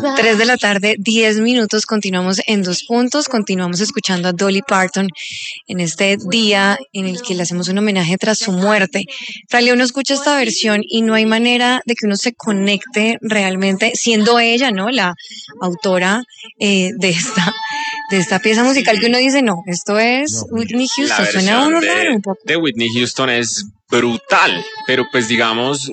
3 de la tarde, 10 minutos, continuamos en Dos Puntos, continuamos escuchando a Dolly Parton en este día en el que le hacemos un homenaje tras su muerte. Fraile, uno escucha esta versión y no hay manera de que uno se conecte realmente, siendo ella, ¿no?, la autora de esta pieza musical, que uno dice, no, esto es Whitney Houston, suena a uno raro un poco. De Whitney Houston es brutal, pero pues digamos,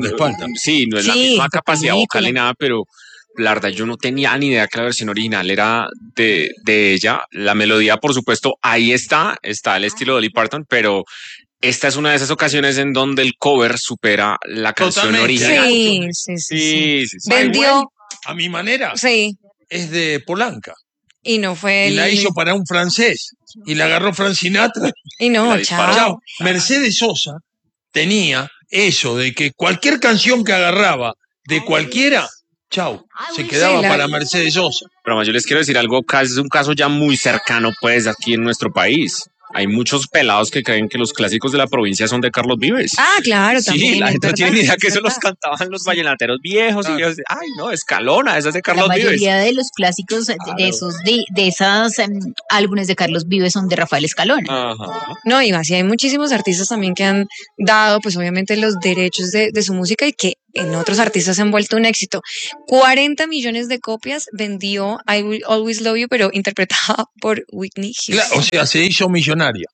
sí, no es la misma capacidad vocal ni nada, pero la verdad yo no tenía ni idea que la versión original era de ella. La melodía, por supuesto, ahí está el estilo de Dolly Parton, pero esta es una de esas ocasiones en donde el cover supera la canción original. Sí. Vendió a mi manera. Sí. Es de Polanca. Y no fue. Y la hizo para un francés. Y la agarró Frank Sinatra. Y no, chao. Mercedes Sosa tenía eso de que cualquier canción que agarraba de cualquiera, chau, se quedaba para Mercedes Sosa. Pero yo les quiero decir algo, es un caso ya muy cercano pues aquí en nuestro país. Hay muchos pelados que creen que los clásicos de la provincia son de Carlos Vives. Ah, claro, también. Sí, la gente no tiene ni idea que eso los cantaban los vallenateros viejos. Y viejos. Ay, no, Escalona, esa es de Carlos Vives. La mayoría de los clásicos de esas álbumes de Carlos Vives son de Rafael Escalona. Ajá. No, y más, y hay muchísimos artistas también que han dado, pues obviamente, los derechos de su música y que en otros artistas han vuelto un éxito. 40 millones de copias vendió I Will Always Love You, pero interpretada por Whitney Houston. Claro, o sea, se hizo millonaria.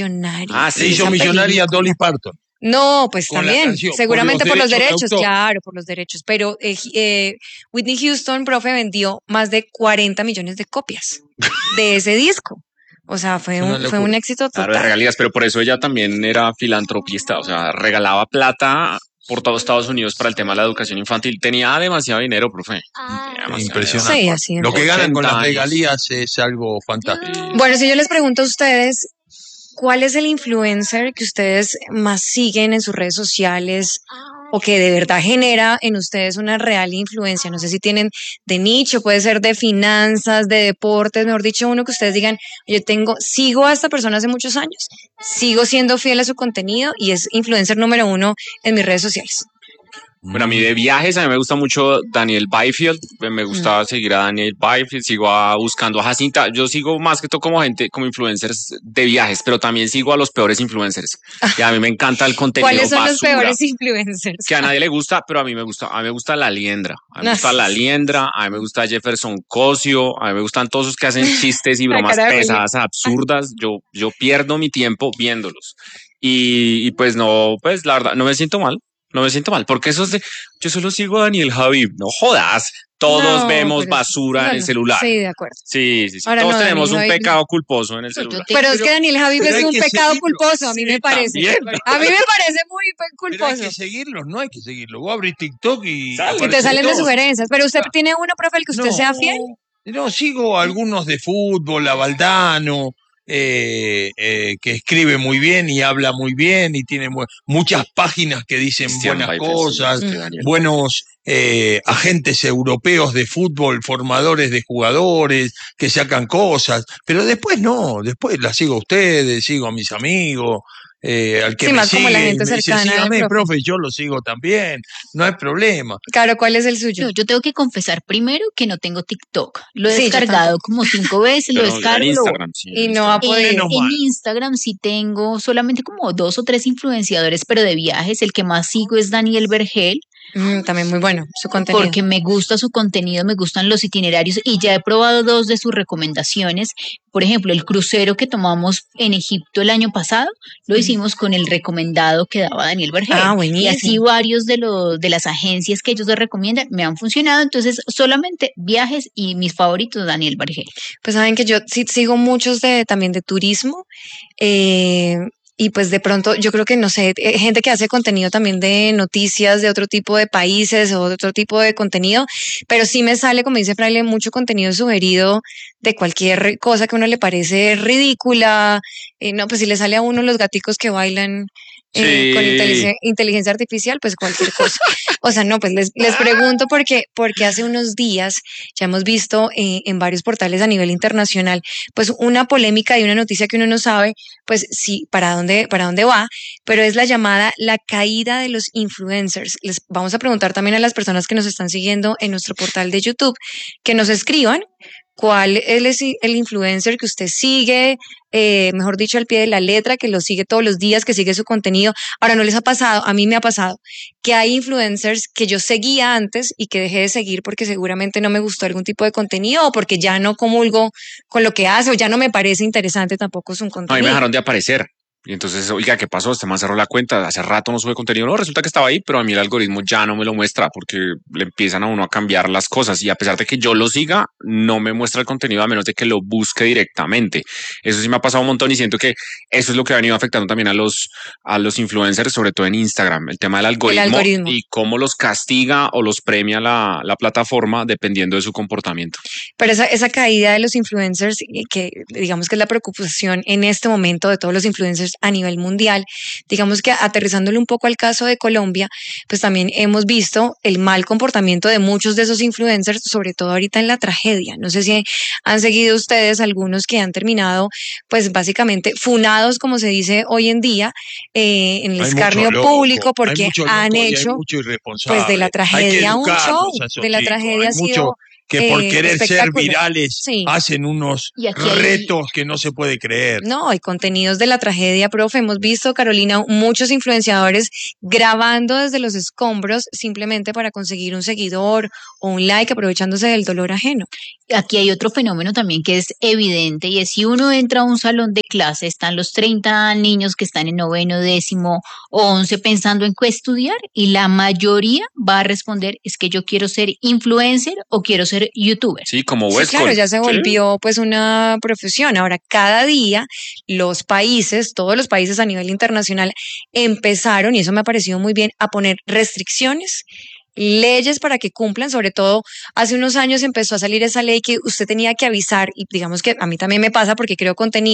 Se hizo millonaria Dolly Parton. No, pues con también, seguramente por los derechos, claro, por los derechos, pero Whitney Houston, profe, vendió más de 40 millones de copias de ese disco. O sea, fue un éxito total. Claro, de regalías, pero por eso ella también era filantropista, o sea, regalaba plata por todo Estados Unidos para el tema de la educación infantil. Tenía demasiado dinero, profe. Impresionante. Sí, así es. Lo que ganan con las regalías es algo fantástico. Bueno, si yo les pregunto a ustedes, ¿cuál es el influencer que ustedes más siguen en sus redes sociales o que de verdad genera en ustedes una real influencia? No sé si tienen de nicho, puede ser de finanzas, de deportes, mejor dicho, uno que ustedes digan, sigo a esta persona hace muchos años, sigo siendo fiel a su contenido y es influencer número 1 en mis redes sociales. Bueno, a mí de viajes, a mí me gusta mucho Daniel Byfield, me gusta seguir a Daniel Byfield, sigo buscando a Jacinta, yo sigo más que todo como influencers de viajes, pero también sigo a los peores influencers, y a mí me encanta el contenido ¿Cuáles son basura, los peores influencers? que a nadie le gusta, pero a mí me gusta La Liendra, a mí me gusta Jefferson Cosio, a mí me gustan todos esos que hacen chistes y bromas pesadas, absurdas, yo pierdo mi tiempo viéndolos, y pues no, pues la verdad, no me siento mal, porque yo solo sigo a Daniel Javib, no jodas, todos vemos basura en el celular. Sí, de acuerdo. Sí. Ahora todos tenemos un pecado culposo en el celular. Pero es que Daniel Javib es un pecado culposo, a mí me parece. A mí me parece muy culposo. Pero hay que seguirlos, no hay que seguirlos. Vos abrís TikTok y te salen de sugerencias. Pero usted tiene uno, profe, al que usted sea fiel. No, sigo algunos de fútbol, a Valdano, que escribe muy bien y habla muy bien y tiene muchas páginas que dicen buenas cosas, buenos agentes europeos de fútbol, formadores de jugadores que sacan cosas, pero después después las sigo a ustedes, sigo a mis amigos, al que me más sigue, como la gente cercana. Sígame, profe, yo lo sigo también, no hay problema. Claro, ¿cuál es el suyo? Yo tengo que confesar primero que no tengo TikTok. Lo he descargado como 5 veces, lo descargo. Y no ha podido. En Instagram sí tengo solamente como 2 o 3 influenciadores, pero de viajes. El que más sigo es Daniel Vergel. También muy bueno su contenido. Porque me gusta su contenido, me gustan los itinerarios y ya he probado 2 de sus recomendaciones. Por ejemplo, el crucero que tomamos en Egipto el año pasado, lo hicimos con el recomendado que daba Daniel Vergel. Buenísimo. Y así varios de las agencias que ellos les recomiendan me han funcionado. Entonces, solamente viajes y mis favoritos, Daniel Vergel. Pues saben que yo sí sigo muchos también de turismo. Y pues de pronto yo creo que, no sé, gente que hace contenido también de noticias de otro tipo de países o de otro tipo de contenido, pero sí me sale, como dice Fraile, mucho contenido sugerido de cualquier cosa que a uno le parece ridícula. No, pues si le sale a uno los gaticos que bailan con inteligencia artificial, pues cualquier cosa. O sea, no, pues les pregunto porque hace unos días ya hemos visto en varios portales a nivel internacional, pues una polémica y una noticia que uno no sabe, pues sí, para dónde va, pero es la llamada la caída de los influencers. Les vamos a preguntar también a las personas que nos están siguiendo en nuestro portal de YouTube que nos escriban cuál es el influencer que usted sigue, mejor dicho, al pie de la letra, que lo sigue todos los días, que sigue su contenido. Ahora, ¿no les ha pasado? A mí me ha pasado que hay influencers que yo seguía antes y que dejé de seguir porque seguramente no me gustó algún tipo de contenido o porque ya no comulgo con lo que hace o ya no me parece interesante tampoco su contenido. A mí me dejaron de aparecer. Y entonces, oiga, ¿qué pasó? Este man cerró la cuenta, hace rato no sube contenido. No, resulta que estaba ahí, pero a mí el algoritmo ya no me lo muestra porque le empiezan a uno a cambiar las cosas. Y a pesar de que yo lo siga, no me muestra el contenido a menos de que lo busque directamente. Eso sí me ha pasado un montón y siento que eso es lo que ha venido afectando también a los influencers, sobre todo en Instagram. El tema del algoritmo y cómo los castiga o los premia la plataforma dependiendo de su comportamiento. Pero esa caída de los influencers, que digamos que es la preocupación en este momento de todos los influencers a nivel mundial, digamos que aterrizándole un poco al caso de Colombia, pues también hemos visto el mal comportamiento de muchos de esos influencers, sobre todo ahorita en la tragedia. No sé si han seguido ustedes algunos que han terminado, pues básicamente funados, como se dice hoy en día, en el escarnio público, porque han hecho pues de la tragedia un show, de la tragedia ha sido... que por querer ser virales hacen unos retos que no se puede creer. No, hay contenidos de la tragedia, profe. Hemos visto, Carolina, muchos influenciadores grabando desde los escombros simplemente para conseguir un seguidor o un like, aprovechándose del dolor ajeno. Aquí hay otro fenómeno también que es evidente y es si uno entra a un salón de clase, están los 30 niños que están en 9º, 10º o 11 pensando en qué estudiar y la mayoría va a responder es que yo quiero ser influencer o quiero ser youtuber. Sí, como Westcol. Sí, claro, ya se volvió pues una profesión. Ahora, cada día los países, todos los países a nivel internacional empezaron, y eso me ha parecido muy bien, a poner restricciones, leyes para que cumplan. Sobre todo hace unos años empezó a salir esa ley que usted tenía que avisar, y digamos que a mí también me pasa porque creo contenido